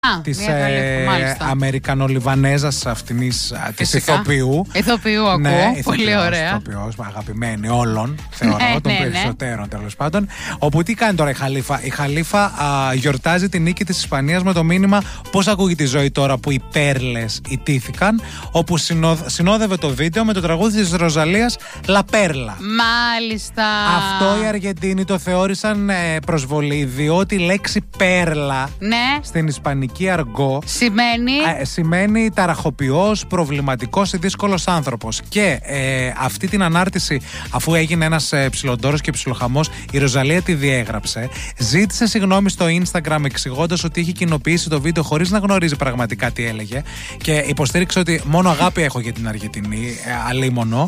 της Αμερικανολιβανέζας αυτής της ηθοποιού. Ηθοποιού ακούω, ναι, πολύ ωραία. Ηθοποιός, αγαπημένη όλων, θεωρώ, των περισσότερων τέλος πάντων. Όπου τι κάνει τώρα η Χαλίφα? Η Χαλίφα γιορτάζει την νίκη της Ισπανίας με το μήνυμα πώς ακούγεται η ζωή τώρα που οι Πέρλες ιτήθηκαν, όπου συνόδευε το βίντεο με το τραγούδι της Ροζαλίας «La Perla». Μάλιστα. Αυτό οι Αργεντίνοι το θεώρησαν προσβολή, διότι η λέξη πέρλα στην ισπανική αργό σημαίνει ταραχοποιός, προβληματικός ή δύσκολος άνθρωπος. Και αυτή την ανάρτηση, αφού έγινε ένας ψιλοντόρος και ψιλοχαμός, η Ροζαλία τη διέγραψε. Ζήτησε συγγνώμη στο Instagram εξηγώντας ότι είχε κοινοποιήσει το βίντεο χωρίς να γνωρίζει πραγματικά τι έλεγε. Και υποστήριξε ότι μόνο αγάπη έχω για την Αργεντινή, αλίμονο.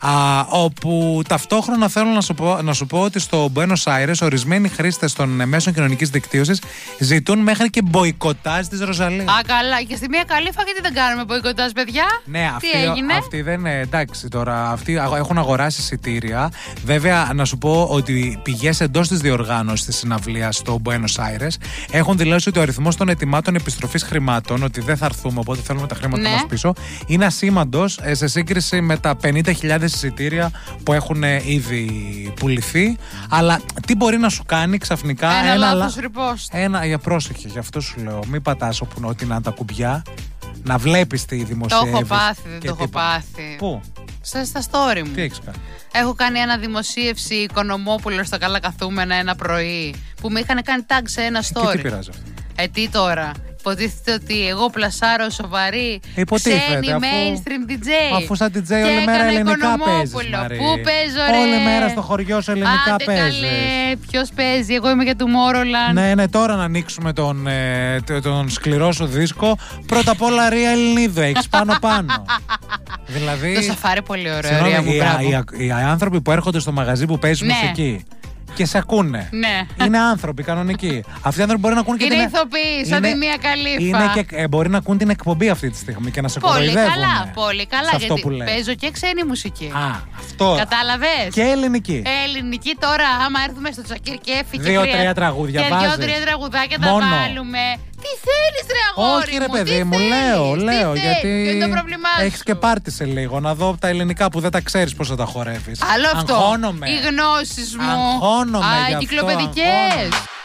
Όπου ταυτόχρονα θέλω να σου πω ότι στο Buenos Aires ορισμένοι χρήστες των μέσων κοινωνικής δικτύωσης ζητούν μέχρι και μποϊκοτάζ της Ροζαλίας. Καλά. Και στη μία Καλύφα, γιατί δεν κάνουμε μποϊκοτάζ, παιδιά? Ναι, τι έγινε? αυτοί δεν είναι. Εντάξει τώρα. Αυτοί έχουν αγοράσει εισιτήρια. Βέβαια, να σου πω ότι πηγές εντός της διοργάνωσης της συναυλίας στο Buenos Aires έχουν δηλώσει ότι ο αριθμός των ετοιμάτων επιστροφής χρημάτων, ότι δεν θα έρθουμε, οπότε θέλουμε τα χρήματα μας πίσω, είναι ασήμαντος σε σύγκριση με τα 50.000 εισιτήρια που έχουν ήδη πουληθεί. Αλλά τι μπορεί να σου κάνει ξαφνικά ένα λάθος ριπόστ. Για πρόσεχε, γι' αυτό σου λέω. Μην πατάς ό,τι να τα κουμπιά. Να βλέπεις τι δημοσιεύεις. Το έχω πάθει, δεν το έχω πάθει. Πού? Στα story μου. Τι έχεις κάνει? Έχω κάνει ένα δημοσίευση Οικονομόπουλο στα καλά καθούμενα ένα πρωί που με είχαν κάνει tag σε ένα story. Και τι πειράζει αυτό? Τι τώρα? Υποτίθεται ότι εγώ πλασάρω σοβαρή ξένη mainstream DJ. Αφού σαν DJ όλη μέρα ελληνικά παίζεις, Μαρή. Πού παίζω, ρε? Όλη μέρα στο χωριό σου ελληνικά παίζεις. Καλέ, ποιος παίζει? Εγώ είμαι για Tomorrowland. Ναι, τώρα να ανοίξουμε τον σκληρό σου δίσκο. Πρώτα απ' όλα Ρία Ελληνίδου, έχεις πάνω. Δηλαδή, το σαφάρι πολύ ωραίο, Ρία μου, οι άνθρωποι που έρχονται στο μαγαζί που παίζει μουσική και σε ακούνε. Ναι. Είναι άνθρωποι κανονικοί. Αυτοί οι άνθρωποι μπορεί να ακούν και είναι ηθοποιοί, σαν τη μία Καλύφα. Είναι και μπορεί να ακούν την εκπομπή αυτή τη στιγμή και να σε κοροϊδεύουν. Πολύ καλά. Γιατί παίζω και ξένη μουσική. Αυτό. Κατάλαβες? Και ελληνική. Ελληνική τώρα, άμα έρθουμε στο Τσακίρ Κέφι και 2-3 τραγούδια βάζεις. Και 2-3 τραγουδάκια τα βάλουμε. Τι θέλεις, ρε αγόρι? Όχι, ρε παιδί μου, λέω. Γιατί είναι το πρόβλημά σου? έχεις και πάρτισε λίγο να δω τα ελληνικά που δεν τα ξέρεις πώς θα τα χορεύεις. Άλλο αυτό. Αγχώνομαι. Οι γνώσεις μου. Αγχώνομαι. Οι κυκλοπαιδικές.